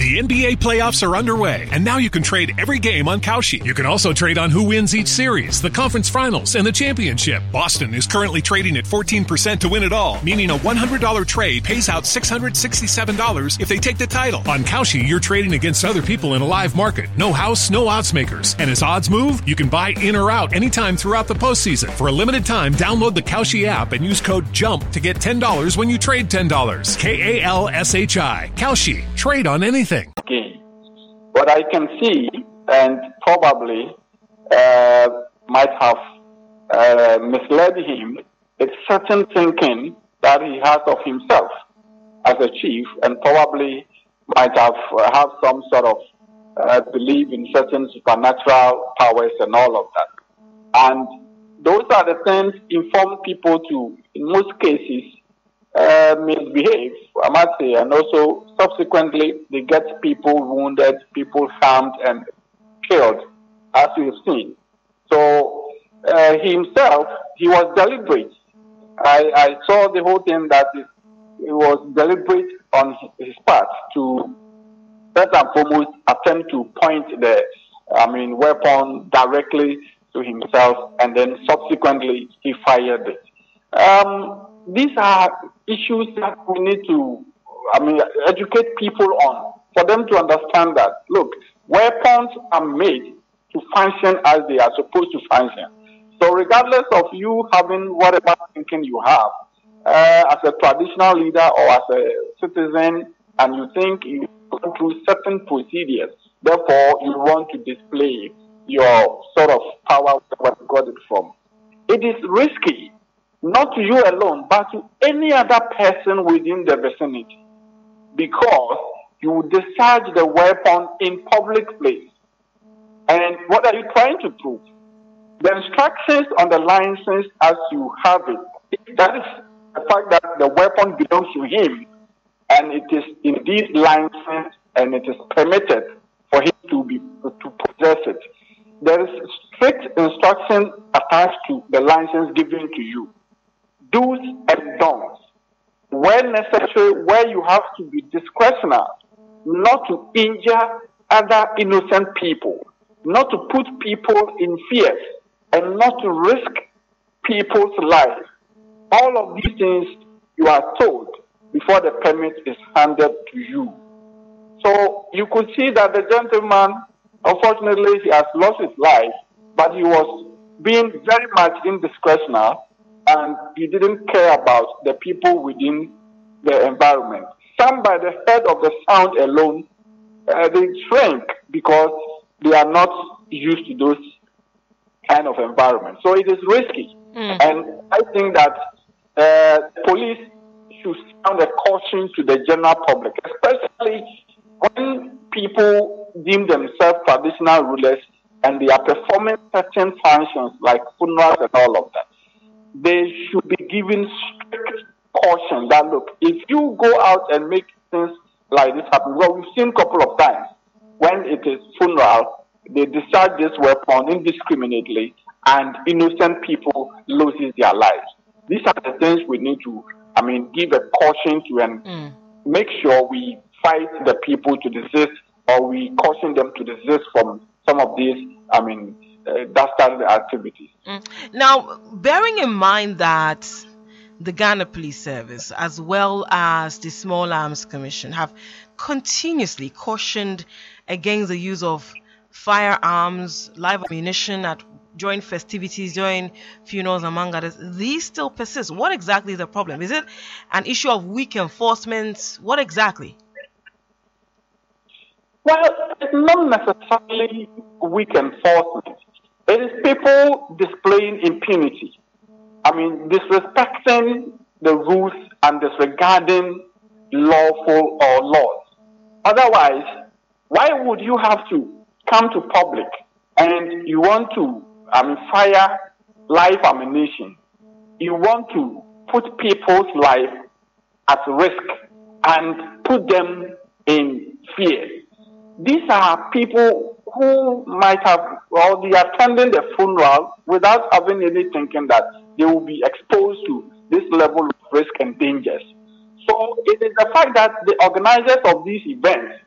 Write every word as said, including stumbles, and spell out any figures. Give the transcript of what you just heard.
The N B A playoffs are underway, and now you can trade every game on Kalshi. You can also trade on who wins each series, the conference finals, and the championship. Boston is currently trading at fourteen percent to win it all, meaning a one hundred dollars trade pays out six hundred sixty-seven dollars if they take the title. On Kalshi, you're trading against other people in a live market. No house, no odds makers. And as odds move, you can buy in or out anytime throughout the postseason. For a limited time, download the Kalshi app and use code JUMP to get ten dollars when you trade ten dollars. K A L S H I. Kalshi. Trade on anything. Okay. What I can see, and probably uh, might have uh, misled him, is certain thinking that he has of himself as a chief, and probably might have uh, have some sort of uh, belief in certain supernatural powers and all of that. And those are the things inform people to, in most cases, uh, misbehave, I must say, and also subsequently they get people wounded, people harmed and killed, as we've seen. So uh, himself, he was deliberate. I, I saw the whole thing that it, it was deliberate on his part to, first and foremost, attempt to point the, I mean, weapon directly to himself, and then subsequently he fired it. Um, these are issues that we need to, I mean, educate people on, for them to understand that, look, weapons are made to function as they are supposed to function. So regardless of you having whatever thinking you have, uh, as a traditional leader or as a citizen, and you think you go through certain procedures, therefore you want to display your sort of power, where you got it from. It is risky, not to you alone, but to any other person within the vicinity, because you discharge the weapon in public place. And what are you trying to prove? The instructions on the license as you have it, that is the fact that the weapon belongs to him, and it is indeed licensed and it is permitted for him to be to possess it. There is strict instruction attached to the license given to you. Do's and don'ts. Where necessary, where you have to be discretionary, not to injure other innocent people, not to put people in fear, and not to risk people's lives. All of these things you are told before the permit is handed to you. So you could see that the gentleman, unfortunately, he has lost his life, but he was being very much indiscretional, and he didn't care about the people within the environment. Some, by the head of the sound alone, uh, they shrink because they are not used to those kind of environment. So it is risky. Mm. And I think that uh, police should sound a caution to the general public, especially when people deem themselves traditional rulers and they are performing certain functions like funerals and all of that. They should be given strict caution that, look, if you go out and make things like this happen, well, we've seen a couple of times when it is funeral, they discharge this weapon indiscriminately and innocent people loses their lives. These are the things we need to, I mean, give a caution to and mm. make sure we fight the people to desist, or we caution them to desist from some of these, I mean, uh, dastardly activities. Mm. Now, bearing in mind that the Ghana Police Service, as well as the Small Arms Commission, have continuously cautioned against the use of firearms, live ammunition at during festivities, during funerals, among others, these still persist. What exactly is the problem? Is it an issue of weak enforcement? What exactly? Well, it's not necessarily weak enforcement. It is people displaying impunity. I mean, disrespecting the rules and disregarding lawful or laws. Otherwise, why would you have to come to public and you want to I mean, fire live ammunition? You want to put people's life at risk and put them in fear. These are people who might have, well, they are attending the funeral without having any thinking that they will be exposed to this level of risk and dangers. So it is the fact that the organizers of these events